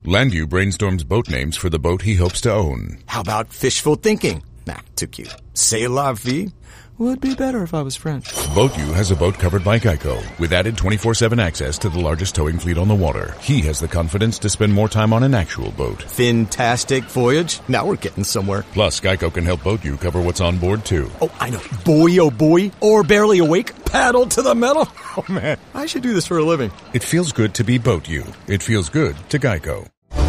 Landu brainstorms boat names for the boat he hopes to own. How about fishful thinking? Nah, too cute. C'est la vie? Would be better if I was French. BoatU has a boat covered by Geico, with added 24/7 access to the largest towing fleet on the water. He has the confidence to spend more time on an actual boat. Fantastic voyage. Now we're getting somewhere. Plus, Geico can help BoatU cover what's on board, too. Oh, I know. Boy, oh boy. Or barely awake. Paddle to the metal. Oh, man. I should do this for a living. It feels good to be BoatU. It feels good to Geico.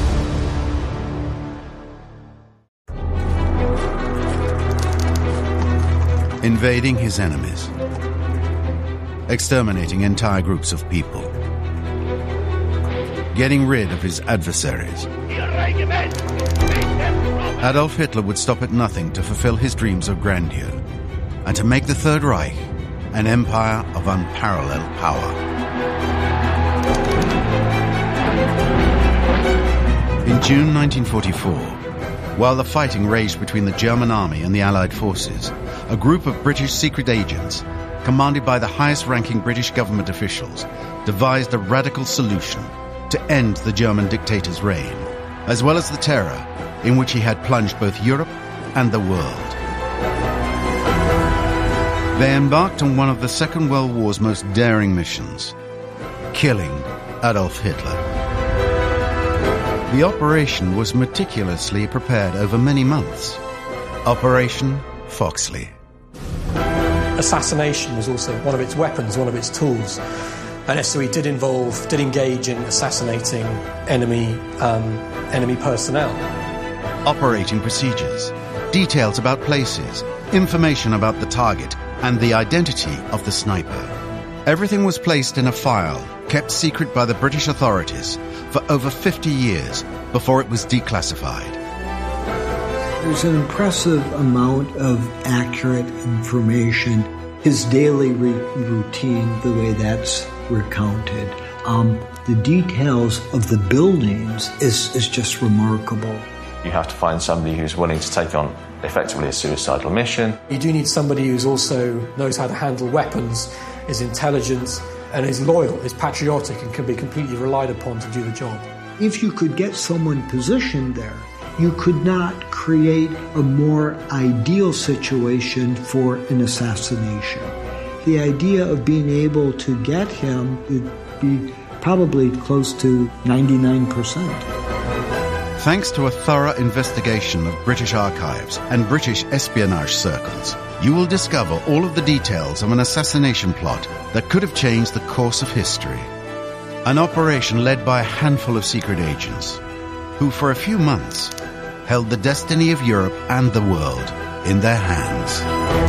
Invading his enemies, exterminating entire groups of people, getting rid of his adversaries. Adolf Hitler would stop at nothing to fulfill his dreams of grandeur and to make the Third Reich an empire of unparalleled power. In June 1944, while the fighting raged between the German army and the Allied forces, a group of British secret agents, commanded by the highest-ranking British government officials, devised a radical solution to end the German dictator's reign, as well as the terror in which he had plunged both Europe and the world. They embarked on one of the Second World War's most daring missions, killing Adolf Hitler. The operation was meticulously prepared over many months. Operation Foxley. Assassination was also one of its weapons, one of its tools. And so he did engage in assassinating enemy personnel. Operating procedures, details about places, information about the target, and the identity of the sniper. Everything was placed in a file, kept secret by the British authorities for over 50 years before it was declassified. There's an impressive amount of accurate information. His daily routine, the way that's recounted, the details of the buildings is just remarkable. You have to find somebody who's willing to take on effectively a suicidal mission. You do need somebody who's also knows how to handle weapons, is intelligent, and is loyal, is patriotic, and can be completely relied upon to do the job. If you could get someone positioned there, you could not create a more ideal situation for an assassination. The idea of being able to get him would be probably close to 99%. Thanks to a thorough investigation of British archives and British espionage circles, you will discover all of the details of an assassination plot that could have changed the course of history. An operation led by a handful of secret agents, who for a few months held the destiny of Europe and the world in their hands.